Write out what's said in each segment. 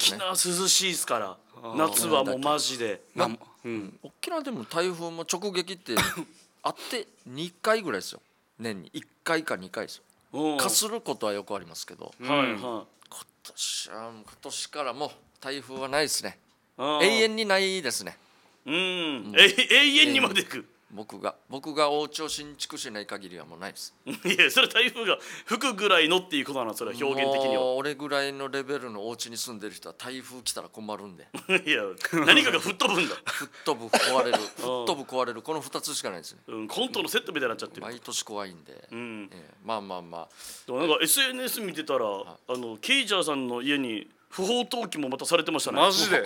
沖縄涼しいですから夏はもうマジで。 沖縄でも台風も直撃ってあって2回ぐらいですよ。年に1回か2回ですよ。かすることはよくありますけど、今年からもう台風はないですね。永遠にないですね。 永遠にまでいく。 僕がお家を新築しない限りはもうないです。 いや、それ台風が吹くぐらいのっていうことなの、それは表現的には。 俺ぐらいのレベルのお家に住んでる人は台風来たら困るんで。 いや、何かが吹っ飛ぶんだ。 吹っ飛ぶ壊れる壊れる、この2つしかないですね。 コントのセットみたいになっちゃってる。 毎年怖いんで。まあ。 なんか SNS 見てたらケイジャーさんの家に不法投棄もまたされてましたね。 マジで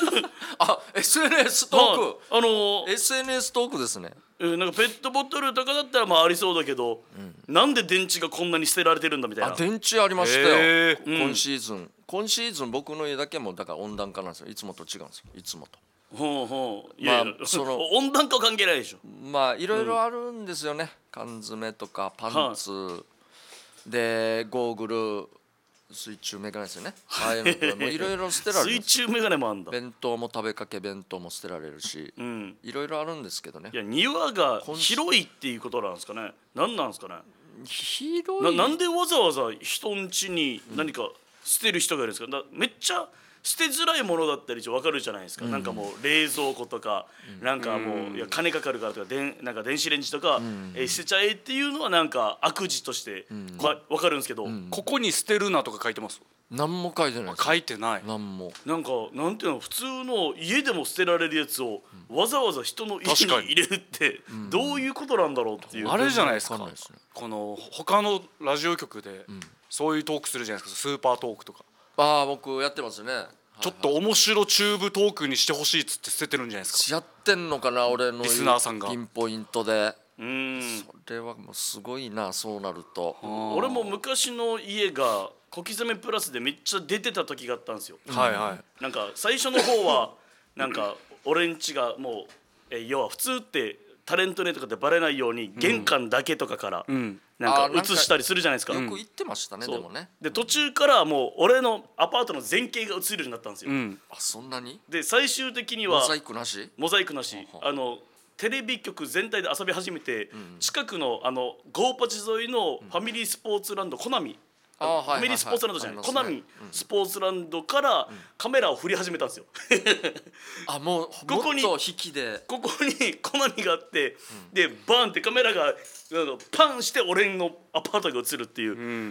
SNS トーク、SNS トークですね。 なんかペットボトルとかだったらまあありそうだけど、なんで電池がこんなに捨てられてるんだみたいな。 電池ありましたよ、今シーズン僕の家だけもだから温暖化なんですよ。いつもと違うんですよ、いつもと。 いや、その温暖化関係ないでしょ。 まあいろいろあるんですよね、缶詰とかパンツでゴーグル、水中メガネですよね。ああいうのもいろいろ捨てられる。 水中メガネもあんだ。 弁当も食べかけ弁当も捨てられるし、いろいろあるんですけどね。 いや、庭が広いっていうことなんですかね。何なんですかね。 広い。 なんでわざわざ人ん家に何か捨てる人がいるんですか。めっちゃ捨てづらいものだったり分かるじゃないですか。なんかもう冷蔵庫とか、なんかもういや金かかるからとかなんか電子レンジとか捨てちゃえっていうのはなんか悪事として分かるんですけど、 ここに捨てるなとか書いてます？ 何も書いてない。 書いてない。 何も。 なんかなんていうの、普通の家でも捨てられるやつをわざわざ人の家に入れるってどういうことなんだろうっていう。 あれじゃないですか、この他のラジオ局でそういうトークするじゃないですか、スーパートークとか。 僕やってますね。 ちょっと面白チューブトークにしてほしいっつって捨ててるんじゃないですか。 やってんのかな、俺のリスナーさんがピンポイントで。それはもうすごいな、そうなると。 俺も昔の家が小刻みプラスでめっちゃ出てた時があったんですよ。なんか最初の方はなんか俺んちがもう要は普通ってタレントねとかでバレないように玄関だけとかからなんか映したりするじゃないですか。 よく言ってましたね。でもね。 で途中からもう俺のアパートの全景が映るようになったんですよ。 そんなに？ で最終的にはモザイクなしテレビ局全体で遊び始めて、近くのゴーパチ沿いのファミリースポーツランドコナミ、ファミリースポーツランドじゃない、コナミスポーツランドからカメラを振り始めたんですよ。 もうここに引きでここにコナミがあって、でバーンってカメラがパンして俺のアパートが映るっていう、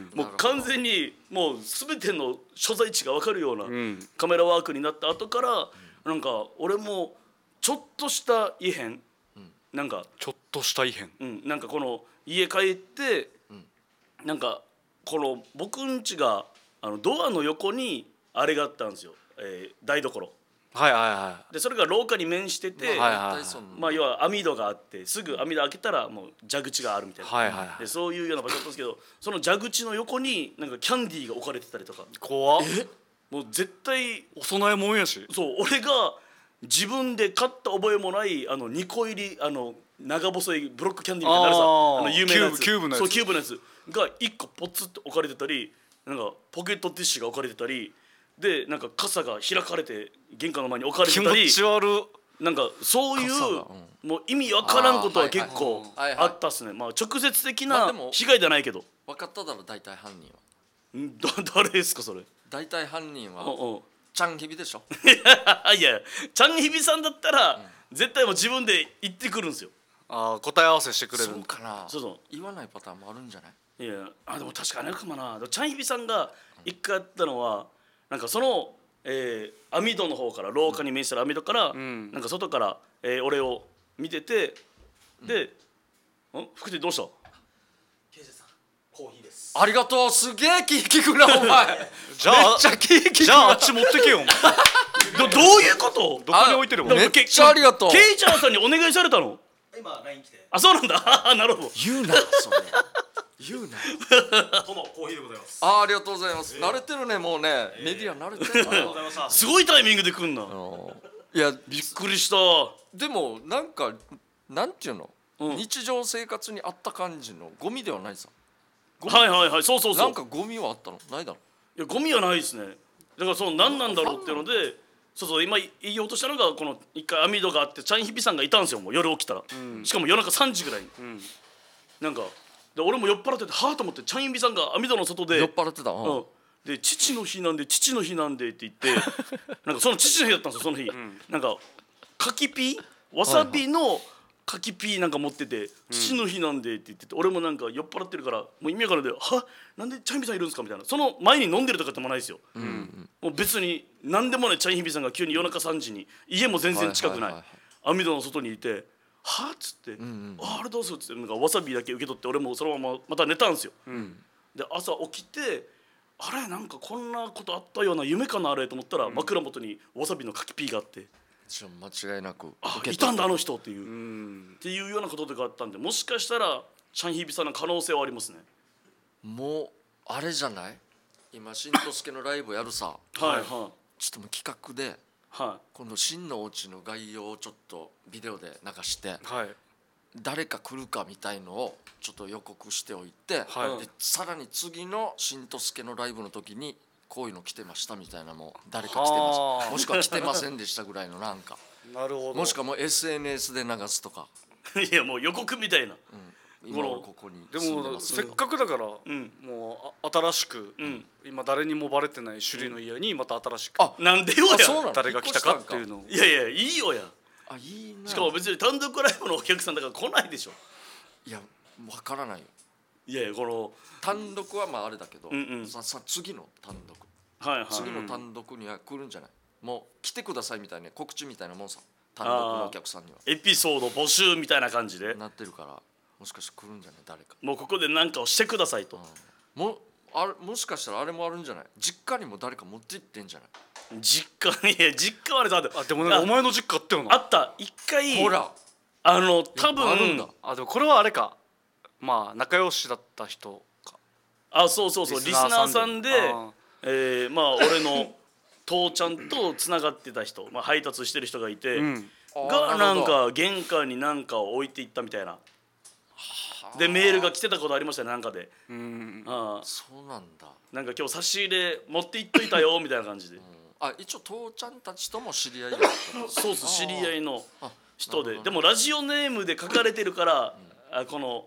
もう完全にもう全ての所在地が分かるようなカメラワークになった後から、なんか俺もちょっとした異変、なんかちょっとした異変、 なんかこの家帰って、なんかこの僕ん家がドアの横にあれがあったんですよ、台所。でそれが廊下に面してて、まあ要は網戸があって、すぐ網戸開けたらもう蛇口があるみたいな、でそういうような場所だったんですけど、その蛇口の横になんかキャンディーが置かれてたりとか。 怖っ。 もう絶対お供え物やし。 そう、俺が自分で買った覚えもない2個入り長細いブロックキャンディーみたいなさ、有名なやつ、 キューブのやつ、 そうキューブのやつが1個ポツッと置かれてたり、なんかポケットティッシュが置かれてたりで、なんか傘が開かれて玄関の前に置かれてたり、 気持ち悪い。 なんかそういうもう意味わからんことは結構あったっすね。まあ直接的な被害じゃないけど。 分かっただろ、大体犯人は。 誰ですかそれ。 大体犯人はちゃんひびでしょ。 いや、ちゃんひびさんだったら絶対もう自分で言ってくるんですよ。 答え合わせしてくれる。 そうかな。 そう言わないパターンもあるんじゃない？ いや、でも確かにあるかもな。ちゃんひびさんが一回やったのは、なんかその網戸の方から、廊下に面した網戸から、なんか外から、俺を見てて、で福手どうした？ 刑事さん、コーヒーです。 ありがとう。すげえ気聞くなお前。 じゃあじゃああっち持ってけよお前。 どういうこと？ どこに置いてるの？ めっちゃありがとう。 ケイジャーさんにお願いされたの？ 今 LINE 来て。 そうなんだ。なるほど。 言うなそれ。言うな。 このコーヒーでございます。 ありがとうございます。慣れてるね、もうね。メディア慣れてるな。 すごいタイミングで来んな。 いやびっくりした。 でもなんかなんていうの、日常生活にあった感じのゴミではないさ。 はい、そう。 なんかゴミはあったの？ないだろ。 いやゴミはないですね。 だからその何なんだろうっていうので、そう今言おうとしたのがこの一回網戸があってチャンヒビさんがいたんですよ。もう夜起きたら、しかも夜中3時ぐらいに、なんかで俺も酔っ払っててはぁと思って、チャンヒビさんが網戸の外で酔っ払ってた。 で父の日なんで父の日なんでって言ってなんかその父の日だったんですよその日、なんか柿ピーわさびの柿ピーなんか持ってて、父の日なんでって言ってて、俺もなんか酔っ払ってるからもう意味わからんで、はなんでチャンヒビさんいるんですかみたいな、その前に飲んでるとかってもないですよ、もう別に何でもないチャンヒビさんが急に夜中3時に家も全然近くない網戸の外にいて、はっつって、あれどうするっつってなんかわさびだけ受け取って、俺もそのまままた寝たんですよ、で朝起きて、あれなんかこんなことあったような夢かなあれと思ったら、枕元にわさびの柿ピーがあって、 間違いなくいたんだあの人っていう、っていうようなことがあったんで、もしかしたらチャンヒビさんの可能性はありますね。 もうあれじゃない、今しんとすけのライブやるさ、 はいはい、 ちょっともう企画で、今度真のお家の概要をちょっとビデオで流して、誰か来るかみたいのをちょっと予告しておいて、でさらに次のしんとすけのライブの時にこういうの来てましたみたいな、も誰か来てます、もしくは来てませんでしたぐらいのなんかなるほど、 もしくはもう SNS で流すとかいやもう予告みたいな、 今ここにでもせっかくだから、もう新しく、今誰にもバレてない首里の家にまた新しく、 なんでよや、 誰が来たかっていうのを、 いやいやいいよや、 いいな、 しかも別に単独ライブのお客さんだから来ないでしょ。 いや分からないよ、 いやいやこの単独はまああれだけど、次の単独、次の単独には来るんじゃない、もう来てくださいみたいな告知みたいなもんさ、単独のお客さんにはエピソード募集みたいな感じでなってるから、もしかして来るんじゃない、誰かもうここで何かをしてくださいと、 もしかしたらあれもあるんじゃない、実家にも誰か持って行ってんじゃない、 実家に、実家はあれだって、 でもお前の実家あったよな、 あった一回、 ほら多分あるんだ、 でもこれはあれか、まあ仲良しだった人か、 そうリスナーさんで、まあ俺の父ちゃんとつながってた人、配達してる人がいて、がなんか玄関に何かを置いていったみたいな、でメールが来てたことありましたね、なんかで、 そうなんだ、 なんか今日差し入れ持って行っといたよみたいな感じで、 一応父ちゃんたちとも知り合いだったそう知り合いの人で、でもラジオネームで書かれてるから、この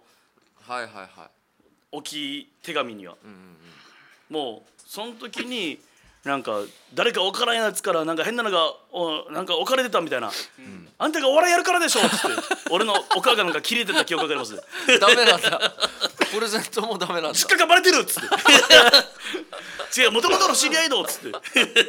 置き手紙には、もうその時になんか誰か分からんやつからなんか変なのがなんか置かれてたみたいな、あんたがお笑いやるからでしょっつって俺のお母がなんか切れてた記憶があります。 ダメなんだ、プレゼントもダメなんだ、 実家がバレてるっつって違う、もともとの知り合いだっつって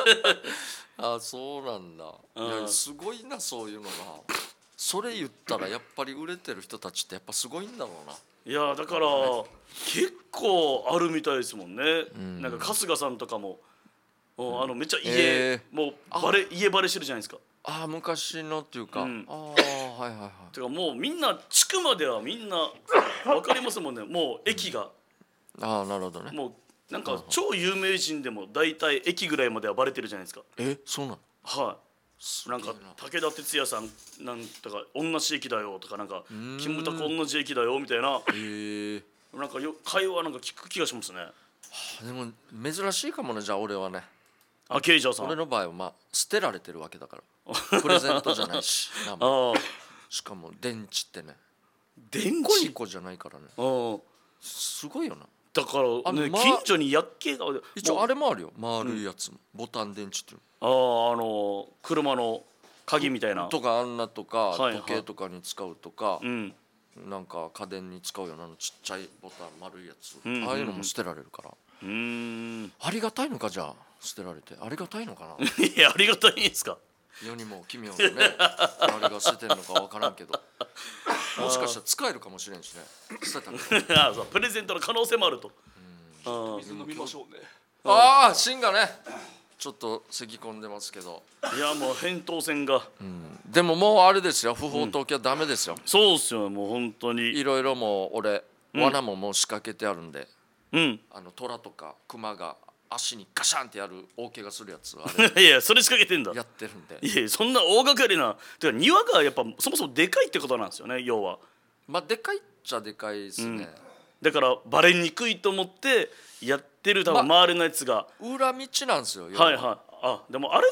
そうなんだ、いやすごいな、そういうのが、それ言ったらやっぱり売れてる人たちってやっぱすごいんだろうな。 いやだから結構あるみたいですもんね、なんか春日さんとかもめっちゃもう家バレしてるじゃないですか。 昔のっていうか、 てかもうみんな地区まではみんな分かりますもんね、もう駅が、 なるほどね、 もうなんか超有名人でも大体駅ぐらいまではバレてるじゃないですか。 そうなの、 なんか武田鉄矢さんなんとか同じ駅だよとか、なんかキムタク同じ駅だよみたいな、なんか会話なんか聞く気がしますね。 でも珍しいかもね、じゃあ俺はね、 ケイジャーさん、 俺の場合は捨てられてるわけだからプレゼントじゃないししかも電池ってね、 電池 1個じゃないからね、すごいよな。 だからね、近所に薬系が一応あれもあるよ、丸いやつも、ボタン電池っていう車の鍵みたいなとか、あんなとか時計とかに使うとか、なんか家電に使うようなちっちゃいボタン丸いやつ、ああいうのも捨てられるから、ありがたいのか、じゃあ捨てられてありがたいのかないやありがたいんですか、 世にも奇妙なねあれが捨ててるのか分からんけど、もしかしたら使えるかもしれんしね、捨てたらそうプレゼントの可能性もあると。 水飲みましょうね。 芯がねちょっと咳込んでますけど、 いやもう扁桃腺が、 でももうあれですよ、不法投棄はダメですよ、 そうっすよ、もう本当にいろいろもう俺罠ももう仕掛けてあるんで、虎とか熊が足にガシャンってやる大怪我するやついやそれ仕掛けてんだ、 やってるんで、 いやそんな大掛かりな、てか庭がやっぱそもそもでかいってことなんですよね、要は。 でかいっちゃでかいですね、 だからバレにくいと思ってやってる多分周りのやつが、 裏道なんですよ。 はいはい。あでもあれ